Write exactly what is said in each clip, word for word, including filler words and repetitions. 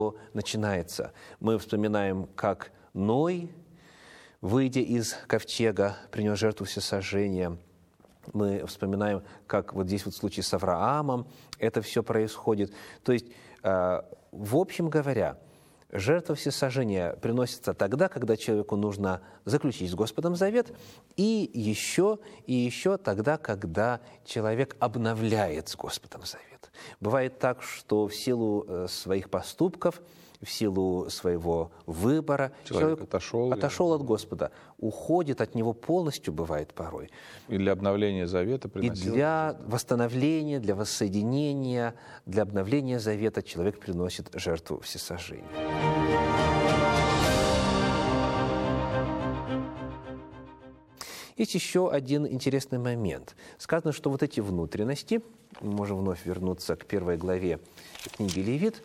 начинается. Мы вспоминаем, как Ной, выйдя из ковчега, принес жертву всесожжения. Мы вспоминаем, как вот здесь вот в случае с Авраамом это все происходит. То есть, в общем говоря, жертва всесожжения приносится тогда, когда человеку нужно заключить с Господом завет, и еще, и еще тогда, когда человек обновляет с Господом завет. Бывает так, что в силу своих поступков, в силу своего выбора человек, человек отошел, отошел от Господа, уходит от Него полностью, бывает порой. И для обновления завета приносил. И для восстановления, для воссоединения, для обновления завета человек приносит жертву всесожжения. Есть еще один интересный момент. Сказано, что вот эти внутренности, мы можем вновь вернуться к первой главе книги Левит,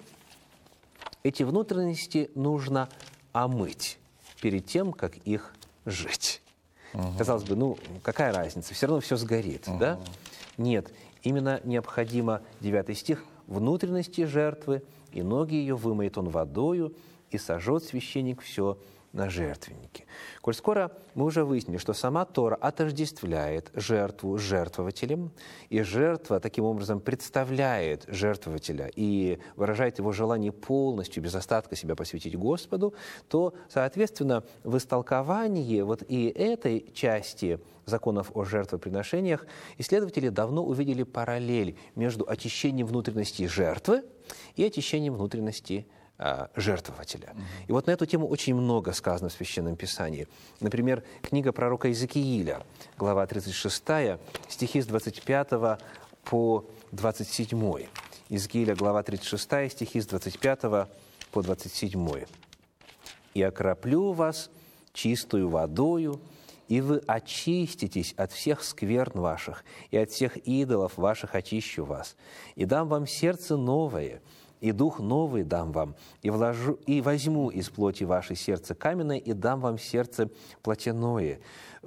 эти внутренности нужно омыть перед тем, как их сжечь. Угу. Казалось бы, ну какая разница, все равно все сгорит, угу. да? Нет, именно необходимо, девятый стих, внутренности жертвы, и ноги ее вымоет он водою, и сожжет священник все на жертвеннике. Коль скоро мы уже выяснили, что сама Тора отождествляет жертву с жертвователем, и жертва таким образом представляет жертвователя и выражает его желание полностью, без остатка себя посвятить Господу, то, соответственно, в истолковании вот и этой части законов о жертвоприношениях исследователи давно увидели параллель между очищением внутренности жертвы и очищением внутренности жертвователя. И вот на эту тему очень много сказано в Священном Писании. Например, книга пророка Иезекииля, глава тридцать шестая, стихи с двадцать пятого по двадцать седьмой. Иезекииля, глава тридцать шестая, стихи с двадцать пятого по двадцать седьмой. «И окроплю вас чистую водою, и вы очиститесь от всех скверн ваших, и от всех идолов ваших очищу вас, и дам вам сердце новое, и дух новый дам вам, и, вложу, и возьму из плоти вашей сердце каменное, и дам вам сердце плотяное.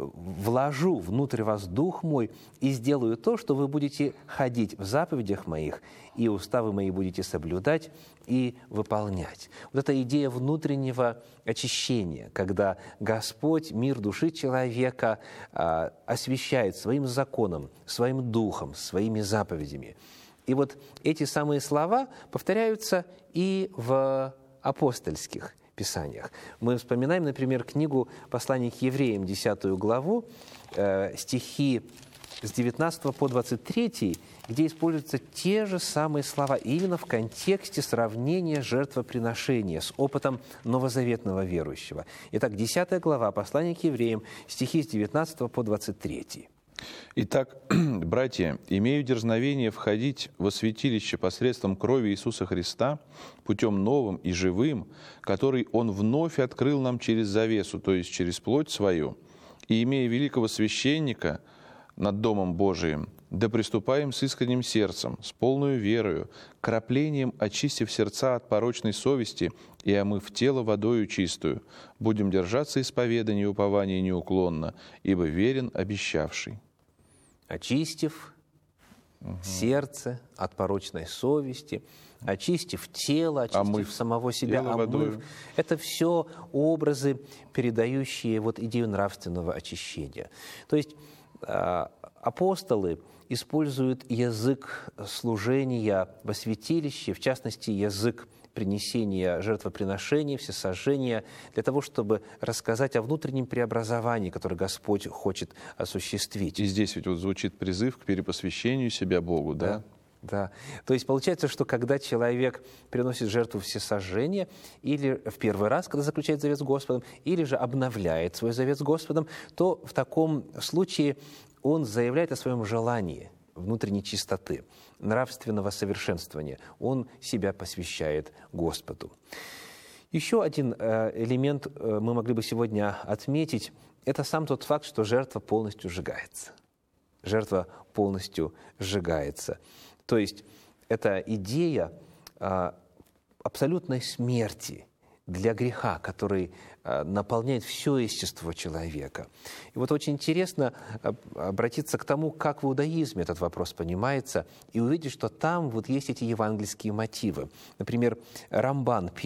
Вложу внутрь вас дух мой, и сделаю то, что вы будете ходить в заповедях моих, и уставы мои будете соблюдать и выполнять». Вот эта идея внутреннего очищения, когда Господь мир души человека а, освящает своим законом, своим духом, своими заповедями. И вот эти самые слова повторяются и в апостольских писаниях. Мы вспоминаем, например, книгу «Послание к евреям», десятую главу, э, стихи с девятнадцатого по двадцать третий, где используются те же самые слова именно в контексте сравнения жертвоприношения с опытом новозаветного верующего. Итак, десятая глава «Послание к евреям», стихи с девятнадцатого по двадцать третий. «Итак, братья, имею дерзновение входить во святилище посредством крови Иисуса Христа, путем новым и живым, который Он вновь открыл нам через завесу, то есть через плоть свою, и, имея великого священника над Домом Божиим, да приступаем с искренним сердцем, с полною верою, краплением очистив сердца от порочной совести и омыв тело водою чистую, будем держаться исповедания и упования неуклонно, ибо верен обещавший». Очистив угу. сердце от порочной совести, очистив тело, очистив омыв самого себя, омыв. Водою. Это все образы, передающие вот идею нравственного очищения. То есть апостолы используют язык служения во святилище, в частности, язык принесения жертвоприношений, всесожжения, для того, чтобы рассказать о внутреннем преобразовании, которое Господь хочет осуществить. И здесь ведь вот звучит призыв к перепосвящению себя Богу, да? Да. Да. То есть получается, что когда человек приносит жертву всесожжения, или в первый раз, когда заключает завет с Господом, или же обновляет свой завет с Господом, то в таком случае он заявляет о своем желании внутренней чистоты, нравственного совершенствования. Он себя посвящает Господу. Еще один элемент мы могли бы сегодня отметить. Это сам тот факт, что жертва полностью сжигается. Жертва полностью сжигается. То есть это идея абсолютной смерти для греха, который наполняет все естество человека. И вот очень интересно обратиться к тому, как в иудаизме этот вопрос понимается, и увидеть, что там вот есть эти евангельские мотивы. Например, Рамбан пишет: